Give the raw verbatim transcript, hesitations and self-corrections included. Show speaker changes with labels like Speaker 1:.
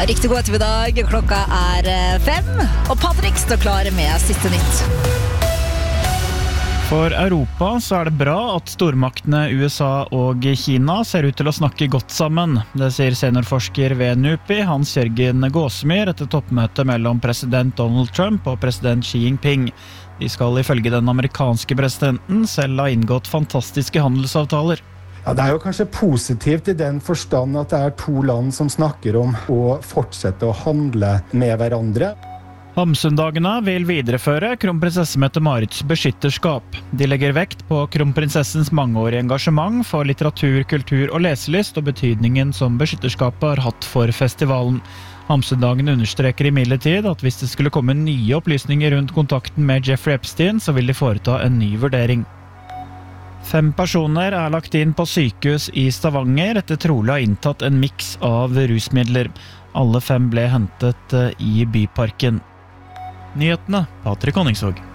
Speaker 1: Riktig god ettermiddag, klokka er fem, og Patrick står klare med siste nytt.
Speaker 2: For Europa så er det bra at stormaktene U S A og Kina ser ut til å snakke godt sammen. Det sier seniorforsker ved NUPI, Hans-Jørgen Gåsemyr, etter toppmøtet mellom president Donald Trump og president Xi Jinping. De skal ifølge den amerikanske presidenten selv ha inngått fantastiske handelsavtaler.
Speaker 3: Ja, det er jo kanskje positivt i den forstand at det er to land som snakker om å fortsette å handle med hverandre.
Speaker 2: Hamsundagene vil videreføre kronprinsesse Mette-Marits beskytterskap. De legger vekt på kronprinsessens mangeårige engasjement for litteratur, kultur og leselyst og betydningen som beskytterskapet har hatt for festivalen. Hamsundagene understreker imidlertid at hvis det skulle komme nye opplysninger rundt kontakten med Jeffrey Epstein, så vil de foreta en ny vurdering. Fem personer er lagt inn på sykehus i Stavanger etter trolig å ha inntatt en miks av rusmidler. Alle fem ble hentet i Byparken. Nyhetene, Patrick Honningsvåg.